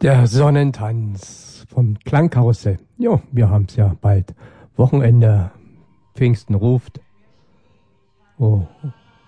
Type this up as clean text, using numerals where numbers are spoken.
Der Sonnentanz vom Klangkarussell. Jo, wir haben's ja bald. Wochenende, Pfingsten ruft. Oh,